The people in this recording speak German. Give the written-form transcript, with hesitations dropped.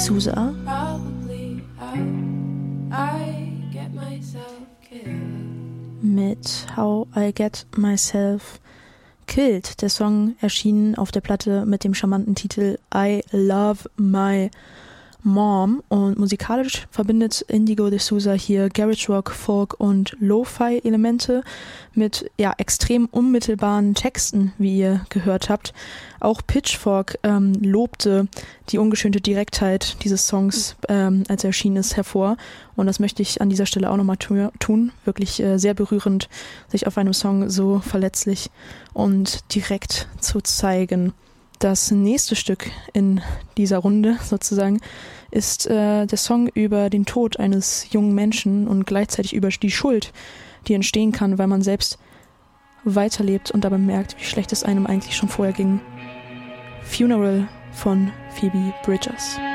D'Souza. Mit How I Get Myself Killed. Der Song erschien auf der Platte mit dem charmanten Titel I Love My Mom, und musikalisch verbindet Indigo D'Souza hier Garage Rock, Folk und Lo-Fi-Elemente mit extrem unmittelbaren Texten, wie ihr gehört habt. Auch Pitchfork lobte die ungeschönte Direktheit dieses Songs, als er erschienen ist, hervor, und das möchte ich an dieser Stelle auch nochmal tun. Wirklich sehr berührend, sich auf einem Song so verletzlich und direkt zu zeigen. Das nächste Stück in dieser Runde sozusagen ist der Song über den Tod eines jungen Menschen und gleichzeitig über die Schuld, die entstehen kann, weil man selbst weiterlebt und dabei merkt, wie schlecht es einem eigentlich schon vorher ging. Funeral von Phoebe Bridgers.